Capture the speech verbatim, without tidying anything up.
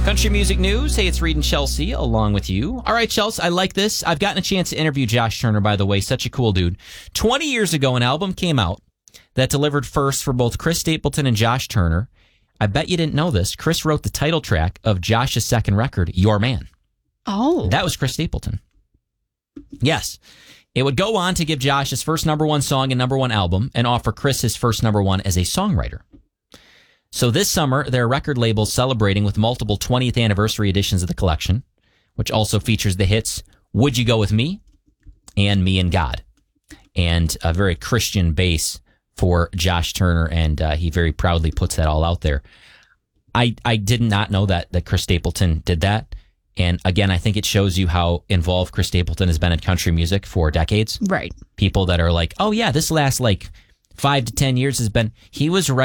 Country music news. Hey, it's Reed and Chelsea along with you. All right, Chelsea, I like this. I've gotten a chance to interview Josh Turner, by the way. Such a cool dude. twenty years ago, an album came out that delivered first for both Chris Stapleton and Josh Turner. I bet you didn't know this. Chris wrote the title track of Josh's second record, Your Man. Oh. That was Chris Stapleton. Yes. It would go on to give Josh his first number one song and number one album and offer Chris his first number one as a songwriter. So this summer, there are record labels celebrating with multiple twentieth anniversary editions of the collection, which also features the hits Would You Go With Me and Me and God, and a very Christian base for Josh Turner, and uh, he very proudly puts that all out there. I, I did not know that, that Chris Stapleton did that. And again, I think it shows you how involved Chris Stapleton has been in country music for decades. Right. People that are like, oh yeah, this last like five to ten years has been, he was right.